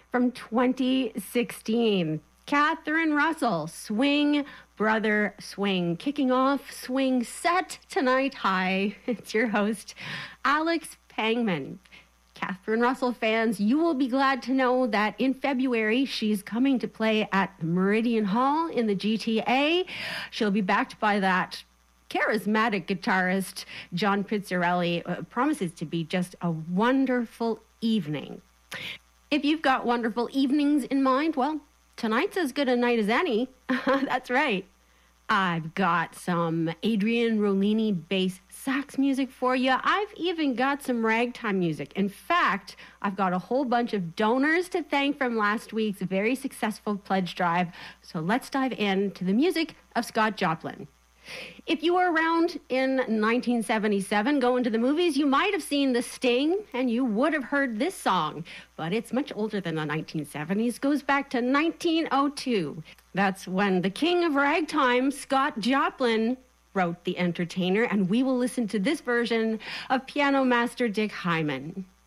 from 2016. Catherine Russell, Swing Brother Swing, kicking off Swing Set tonight. Hi, it's your host, Alex Pangman. Catherine Russell fans, you will be glad to know that in February, she's coming to play at the Meridian Hall in the GTA. She'll be backed by that charismatic guitarist, John Pizzarelli. Promises to be just a wonderful evening. If you've got wonderful evenings in mind, well, tonight's as good a night as any. That's right. I've got some Adrian Rollini bass sax music for you. I've even got some ragtime music. In fact, I've got a whole bunch of donors to thank from last week's very successful pledge drive. So let's dive into the music of Scott Joplin. If you were around in 1977 going to the movies, you might have seen The Sting and you would have heard this song, but it's much older than the 1970s, goes back to 1902. That's when the king of ragtime, Scott Joplin, wrote The Entertainer, and we will listen to this version of piano master Dick Hyman.